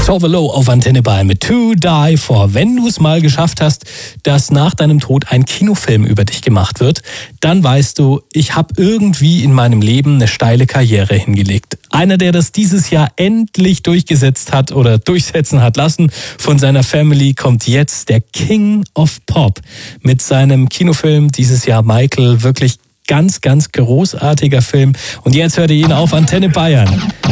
Tove Lo auf Antenne Bayern mit To Die For. Wenn du es mal geschafft hast, dass nach deinem Tod ein Kinofilm über dich gemacht wird, dann weißt du, ich habe irgendwie in meinem Leben eine steile Karriere hingelegt. Einer, der das dieses Jahr endlich durchgesetzt hat oder durchsetzen hat lassen von seiner Family, kommt jetzt, der King of Pop, mit seinem Kinofilm dieses Jahr Michael. Wirklich ganz, ganz großartiger Film. Und jetzt hört ihr ihn auf Antenne Bayern.